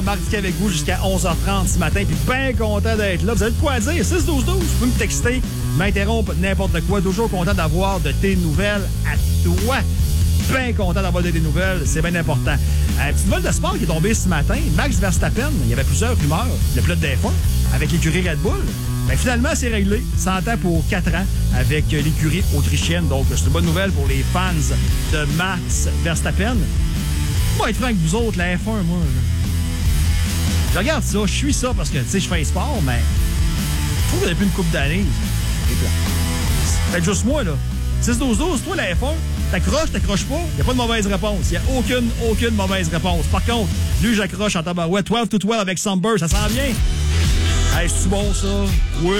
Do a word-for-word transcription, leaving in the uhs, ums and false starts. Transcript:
Marc Diquet avec vous jusqu'à onze heures trente ce matin. Puis bien content d'être là. Vous avez de quoi dire? six douze douze, vous pouvez me texter, m'interrompre, n'importe quoi. Toujours content d'avoir de tes nouvelles à toi. Bien content d'avoir de tes nouvelles. C'est bien important. Euh, petite nouvelle de sport qui est tombée ce matin. Max Verstappen, il y avait plusieurs rumeurs. Le pilote de F un avec l'écurie Red Bull. Ben, finalement, c'est réglé. S'entend pour quatre ans avec l'écurie autrichienne. Donc, c'est une bonne nouvelle pour les fans de Max Verstappen. Moi, être franc avec vous autres, la F un, moi, je, je regarde ça, je suis ça parce que, tu sais, je fais un sport, mais je trouve que depuis une couple d'années, c'est peut-être juste moi, là. six douze douze, toi, la F un, t'accroches, t'accroches pas, il n'y a pas de mauvaise réponse. Il n'y a aucune, aucune mauvaise réponse. Par contre, lui, j'accroche en tabarouette. douze to douze avec Somber, ça sent bien. Hey, c'est-tu bon, ça? Oui.